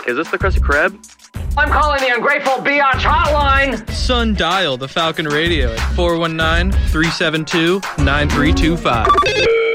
Is this the Krusty Krab? I'm calling the Ungrateful Biatch hotline. Son, dial the Falcon Radio at 419-372-9325.